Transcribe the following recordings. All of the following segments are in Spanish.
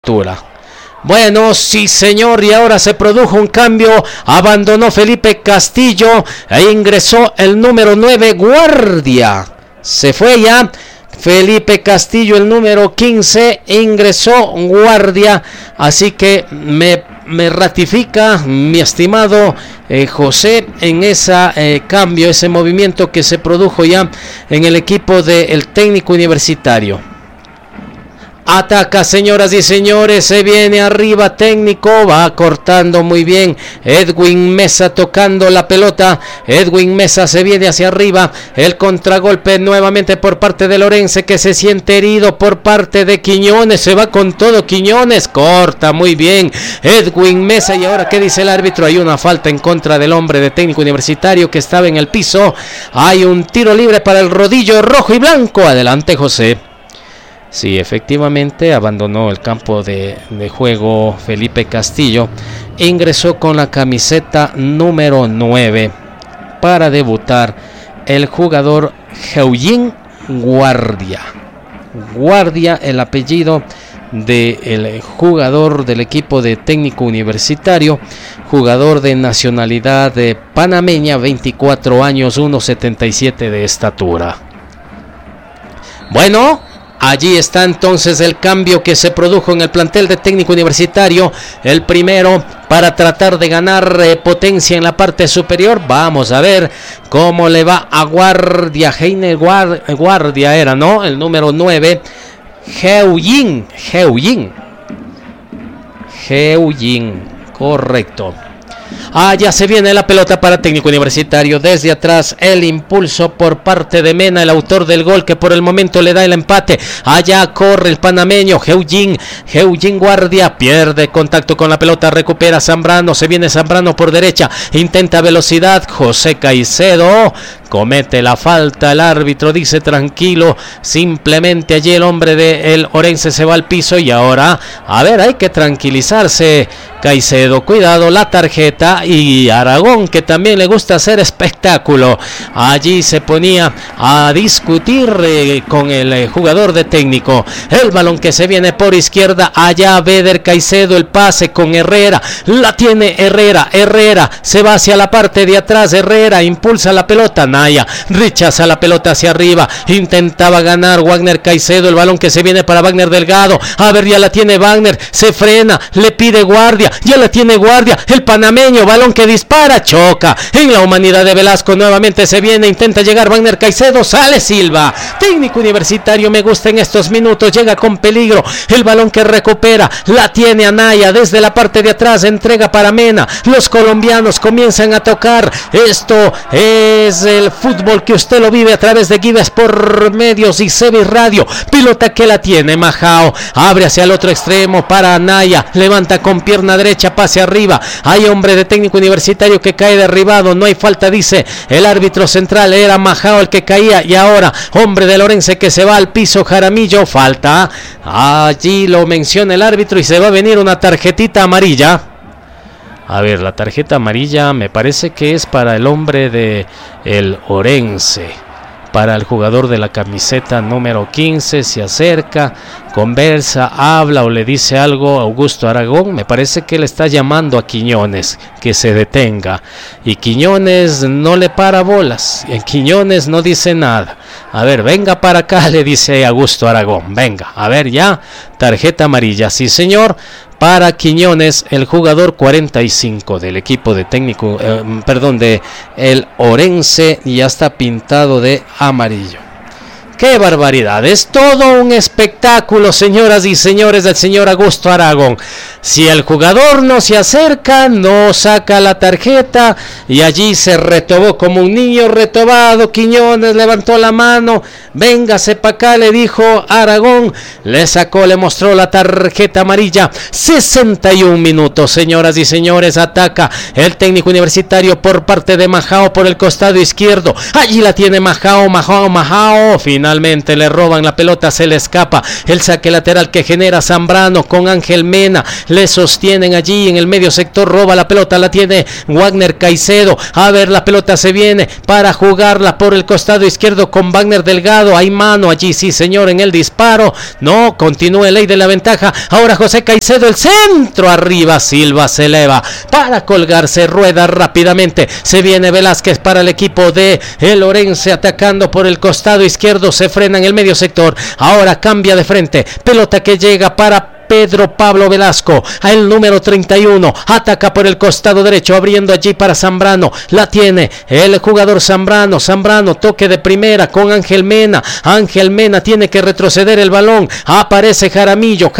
Bueno, sí señor, y ahora se produjo un cambio, abandonó Felipe Castillo e ingresó el número 9, Guardia. Se fue ya Felipe Castillo, el número 15, ingresó Guardia, así que me ratifica mi estimado José en ese cambio, ese movimiento que se produjo ya en el equipo del Técnico Universitario. Ataca, señoras y señores, se viene arriba Técnico, va cortando muy bien Edwin Mesa tocando la pelota, Edwin Mesa se viene hacia arriba, el contragolpe nuevamente por parte de Lorense que se siente herido por parte de Quiñones, se va con todo Quiñones, corta muy bien Edwin Mesa y ahora ¿qué dice el árbitro? Hay una falta en contra del hombre de Técnico Universitario que estaba en el piso, hay un tiro libre para el rodillo rojo y blanco, adelante José. Sí, efectivamente abandonó el campo de juego Felipe Castillo, ingresó con la camiseta número 9 para debutar el jugador Eugene Guardia. Guardia, el apellido del jugador del equipo de Técnico Universitario, jugador de nacionalidad panameña, 24 años, 1.77 de estatura. Bueno, allí está entonces el cambio que se produjo en el plantel de Técnico Universitario, el primero para tratar de ganar potencia en la parte superior. Vamos a ver cómo le va a Guardia, Heine Guardia era, ¿no? El número 9, Eugene, correcto. Ya se viene la pelota para Técnico Universitario, desde atrás el impulso por parte de Mena, el autor del gol que por el momento le da el empate. Allá corre el panameño Eugene Guardia, pierde contacto con la pelota, recupera Zambrano, se viene Zambrano por derecha, intenta velocidad, José Caicedo comete la falta, el árbitro dice tranquilo, simplemente allí el hombre del Orense se va al piso y ahora, a ver, hay que tranquilizarse Caicedo, cuidado la tarjeta y Aragón que también le gusta hacer espectáculo, allí se ponía a discutir con el jugador de Técnico, el balón que se viene por izquierda, allá Beder Caicedo, el pase con Herrera, la tiene Herrera se va hacia la parte de atrás, Herrera impulsa la pelota, Naya rechaza la pelota hacia arriba, intentaba ganar Wagner Caicedo, el balón que se viene para Wagner Delgado, a ver ya la tiene Wagner, se frena, le pide Guardia, ya la tiene Guardia, el panameño, balón que dispara, choca en la humanidad de Velasco, nuevamente se viene, intenta llegar Wagner Caicedo, sale Silva, Técnico Universitario me gusta en estos minutos, llega con peligro, el balón que recupera, la tiene Anaya, desde la parte de atrás, entrega para Mena, los colombianos comienzan a tocar, esto es el fútbol que usted lo vive a través de Gives por Medios y Sevis Radio, pelota que la tiene Majao, abre hacia el otro extremo para Anaya, levanta con pierna derecha, pase arriba, hay hombre de Técnico Universitario que cae derribado, no hay falta, dice el árbitro central, era Majao el que caía y ahora hombre de Lorense que se va al piso, Jaramillo, falta, allí lo menciona el árbitro y se va a venir una tarjetita amarilla. A ver, la tarjeta amarilla me parece que es para el hombre de el Orense, para el jugador de la camiseta número 15, se acerca, conversa, habla o le dice algo a Augusto Aragón, me parece que le está llamando a Quiñones que se detenga y Quiñones no le para bolas, y Quiñones no dice nada. A ver, venga para acá, le dice Augusto Aragón, venga, a ver ya, tarjeta amarilla, sí señor, para Quiñones, el jugador 45 del equipo de Técnico, de el Orense, ya está pintado de amarillo. ¡Qué barbaridad! Es todo un espectáculo, señoras y señores, del señor Augusto Aragón. Si el jugador no se acerca, no saca la tarjeta y allí se retobó como un niño retobado. Quiñones levantó la mano, véngase para acá, le dijo Aragón, le sacó, le mostró la tarjeta amarilla. 61 minutos, señoras y señores, ataca el Técnico Universitario por parte de Majao por el costado izquierdo. Allí la tiene Majao, final finalmente le roban la pelota, se le escapa el saque lateral que genera Zambrano con Ángel Mena, le sostienen allí en el medio sector, roba la pelota, la tiene Wagner Caicedo, a ver, la pelota se viene para jugarla por el costado izquierdo con Wagner Delgado, hay mano allí, sí señor, en el disparo, no, continúa el ley de la ventaja, ahora José Caicedo, el centro arriba, Silva se eleva para colgarse, rueda rápidamente, se viene Velázquez para el equipo de el Orense atacando por el costado izquierdo, se frena en el medio sector, ahora cambia de frente, pelota que llega para Pedro Pablo Velasco, a el número 31, ataca por el costado derecho, abriendo allí para Zambrano, la tiene el jugador Zambrano, toque de primera con Ángel Mena tiene que retroceder el balón, aparece Jaramillo,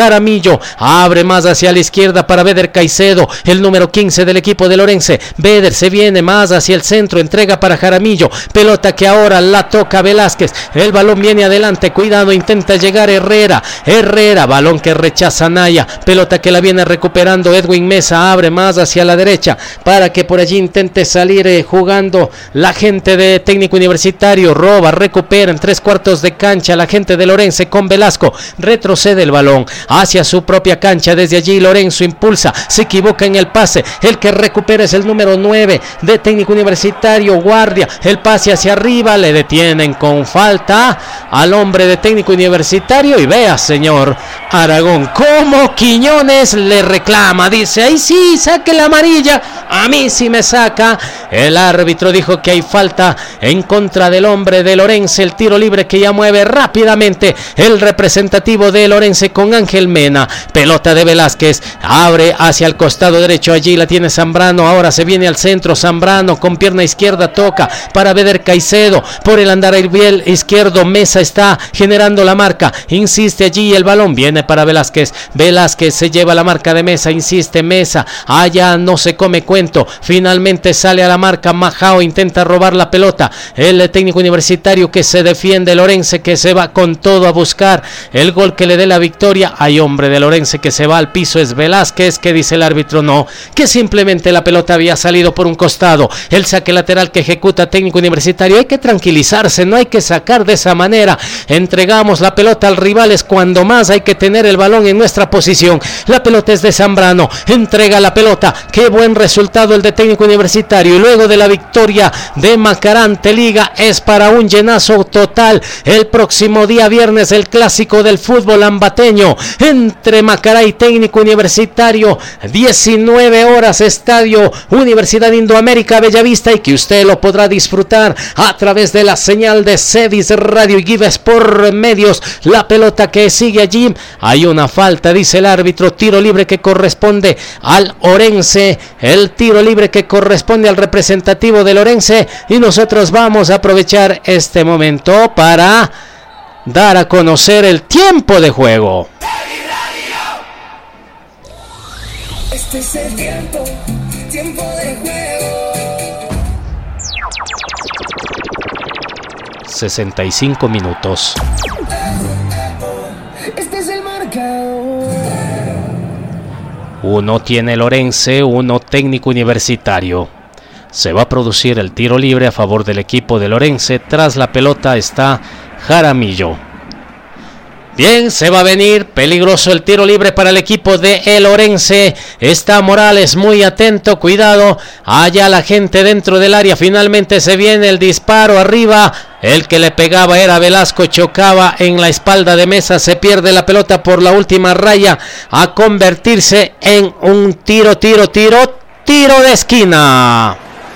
abre más hacia la izquierda para Beder Caicedo, el número 15 del equipo de Orense, Beder se viene más hacia el centro, entrega para Jaramillo, pelota que ahora la toca Velázquez, el balón viene adelante, cuidado, intenta llegar Herrera, balón que rechaza Anaya, pelota que la viene recuperando Edwin Mesa, abre más hacia la derecha para que por allí intente salir jugando la gente de Técnico Universitario, roba, recupera en 3/4 de cancha la gente de Lorense con Velasco, retrocede el balón hacia su propia cancha, desde allí Lorenzo impulsa, se equivoca en el pase, el que recupera es el número 9 de Técnico Universitario, Guardia, el pase hacia arriba, le detienen con falta al hombre de Técnico Universitario y vea señor Aragón, como Quiñones le reclama, dice, ahí sí, saque la amarilla, a mí sí me saca, el árbitro dijo que hay falta en contra del hombre de Lorense, el tiro libre que ya mueve rápidamente el representativo de Lorense con Ángel Mena, pelota de Velázquez, abre hacia el costado derecho, allí la tiene Zambrano, ahora se viene al centro, Zambrano con pierna izquierda toca para Beder Caicedo, por el andar izquierdo, Mesa está generando la marca, insiste allí, el balón viene para Velázquez se lleva la marca de Mesa, insiste Mesa, allá no se come cuento, finalmente sale a la marca Majao, intenta robar la pelota, el Técnico Universitario que se defiende, Lorense que se va con todo a buscar el gol que le dé la victoria, hay hombre de Lorense que se va al piso, es Velázquez, que dice el árbitro no, que simplemente la pelota había salido por un costado, el saque lateral que ejecuta Técnico Universitario, hay que tranquilizarse, no hay que sacar de esa manera, entregamos la pelota al rival, es cuando más hay que tener el balón en nuestra posición, la pelota es de Zambrano, entrega la pelota, qué buen resultado el de Técnico Universitario, y luego de la victoria de Macará ante Liga es para un llenazo total, el próximo día viernes el clásico del fútbol ambateño, entre Macará y Técnico Universitario, 19 horas, Estadio Universidad Indoamérica Bellavista, y que usted lo podrá disfrutar a través de la señal de Cedis Radio y Give Sport Medios, la pelota que sigue allí, hay una falta, dice el árbitro, tiro libre que corresponde al Orense, el tiro libre que corresponde al representativo del Orense, y nosotros vamos a aprovechar este momento para dar a conocer el tiempo de juego. Este es el tiempo de juego. 65 minutos. Este es el marcador. Uno tiene el Orense, uno Técnico Universitario. Se va a producir el tiro libre a favor del equipo del Orense. Tras la pelota está Jaramillo. Bien, se va a venir peligroso el tiro libre para el equipo de el Orense. Está Morales muy atento, cuidado, allá la gente dentro del área, finalmente se viene el disparo arriba, el que le pegaba era Velasco, chocaba en la espalda de Mesa, se pierde la pelota por la última raya a convertirse en un tiro de esquina.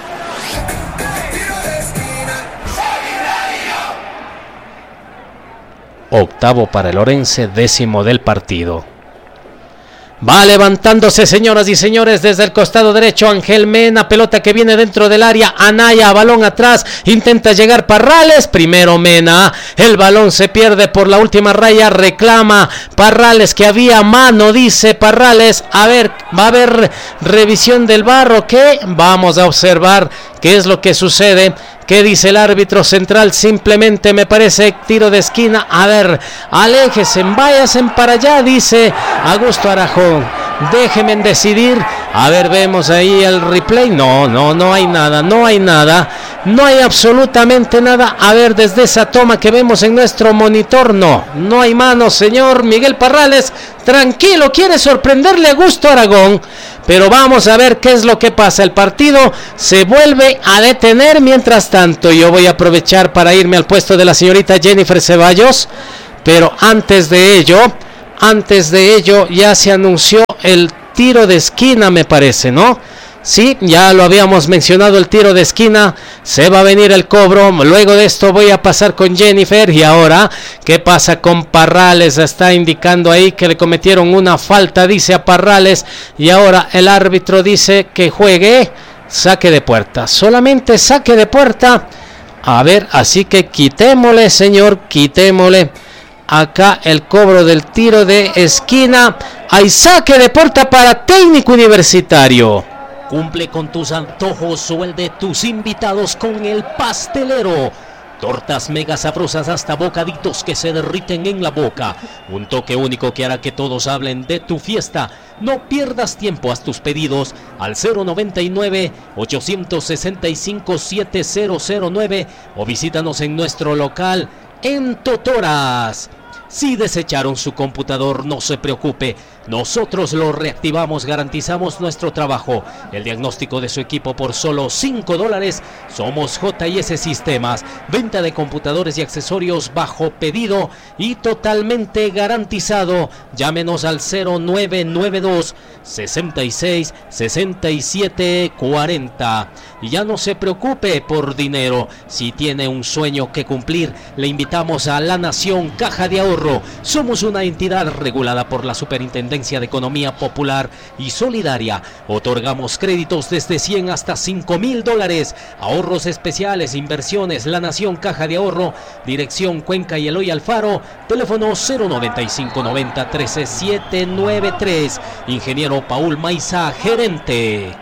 Octavo para el Orense, 10º del partido. Va levantándose, señoras y señores, desde el costado derecho Ángel Mena, pelota que viene dentro del área, Anaya, balón atrás, intenta llegar Parrales, primero Mena, el balón se pierde por la última raya, reclama Parrales que había mano, dice Parrales, a ver, va a haber revisión del VAR, ¿o qué? Vamos a observar qué es lo que sucede. ¿Qué dice el árbitro central? Simplemente me parece tiro de esquina. A ver, aléjense, váyanse para allá, dice Augusto Arajón. Déjenme decidir. A ver, vemos ahí el replay. No hay nada, no hay absolutamente nada. A ver, desde esa toma que vemos en nuestro monitor, no hay mano, señor Miguel Parrales. Tranquilo, quiere sorprenderle a Augusto Aragón. Pero vamos a ver qué es lo que pasa. El partido se vuelve a detener. Mientras tanto, yo voy a aprovechar para irme al puesto de la señorita Jennifer Ceballos. Pero antes de ello, ya se anunció el tiro de esquina, me parece, ¿no? Sí, ya lo habíamos mencionado, el tiro de esquina. Se va a venir el cobro. Luego de esto voy a pasar con Jennifer. Y ahora, ¿qué pasa con Parrales? Está indicando ahí que le cometieron una falta, dice a Parrales. Y ahora el árbitro dice que juegue saque de puerta. Solamente saque de puerta. A ver, así que quitémosle, señor, quitémosle acá el cobro del tiro de esquina. Hay saque de puerta para Técnico Universitario. Cumple con tus antojos o el de tus invitados con el pastelero. Tortas mega sabrosas hasta bocaditos que se derriten en la boca. Un toque único que hará que todos hablen de tu fiesta. No pierdas tiempo, haz tus pedidos al 099-865-7009 o visítanos en nuestro local en Totoras. Si desecharon su computador, no se preocupe. Nosotros lo reactivamos, garantizamos nuestro trabajo. El diagnóstico de su equipo por solo $5. Somos JS Sistemas. Venta de computadores y accesorios bajo pedido y totalmente garantizado. Llámenos al 0992-66-6740. Y ya no se preocupe por dinero. Si tiene un sueño que cumplir, le invitamos a La Nación Caja de Ahorro. Somos una entidad regulada por la Superintendencia de Economía Popular y Solidaria. Otorgamos créditos desde $100 hasta $5,000. Ahorros especiales, inversiones. La Nación Caja de Ahorro. Dirección Cuenca y Eloy Alfaro. Teléfono 095-90-13-793. Ingeniero Paul Maiza, gerente.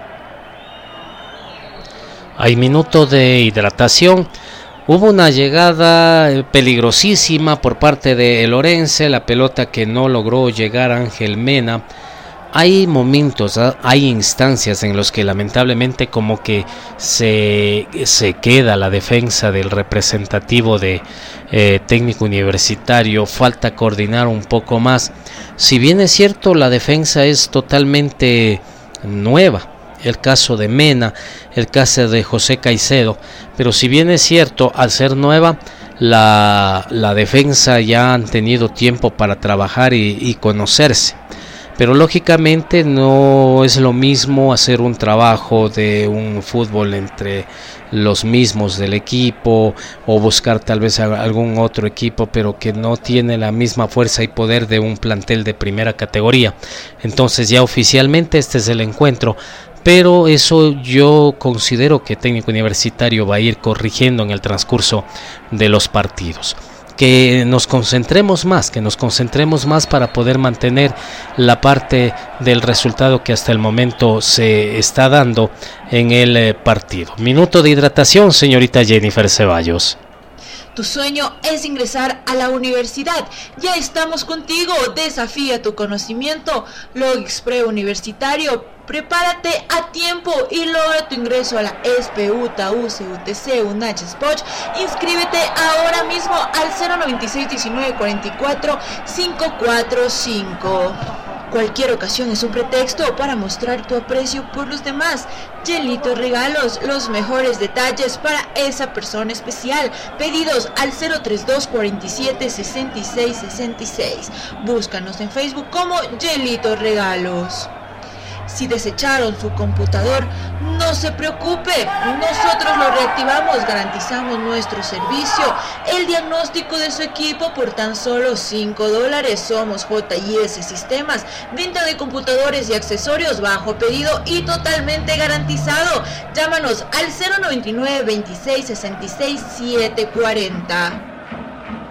Hay minuto de hidratación. Hubo una llegada peligrosísima por parte de el Orense, la pelota que no logró llegar a Ángel Mena. Hay momentos, hay instancias en los que lamentablemente como que se queda la defensa del representativo de Técnico Universitario. Falta coordinar un poco más. Si bien es cierto, la defensa es totalmente nueva. El caso de Mena, el caso de José Caicedo, pero si bien es cierto, al ser nueva, la defensa ya han tenido tiempo para trabajar y conocerse, pero lógicamente no es lo mismo hacer un trabajo de un fútbol entre los mismos del equipo o buscar tal vez algún otro equipo, pero que no tiene la misma fuerza y poder de un plantel de primera categoría. Entonces ya oficialmente este es el encuentro. Pero eso yo considero que Técnico Universitario va a ir corrigiendo en el transcurso de los partidos. Que nos concentremos más para poder mantener la parte del resultado que hasta el momento se está dando en el partido. Minuto de hidratación, señorita Jennifer Ceballos. Tu sueño es ingresar a la universidad. Ya estamos contigo. Desafía tu conocimiento. Logix Preuniversitario. Prepárate a tiempo y logra tu ingreso a la ESPE, UTA, UCE, UTC, UNACH, SPOCH. Inscríbete ahora mismo al 096-1944-545. Cualquier ocasión es un pretexto para mostrar tu aprecio por los demás. Yelito Regalos, los mejores detalles para esa persona especial. Pedidos al 032 47 66 66. Búscanos en Facebook como Yelito Regalos. Si desecharon su computador, no se preocupe, nosotros lo reactivamos, garantizamos nuestro servicio, el diagnóstico de su equipo por tan solo $5. Somos JS Sistemas, venta de computadores y accesorios bajo pedido y totalmente garantizado. Llámanos al 099 26 66 740.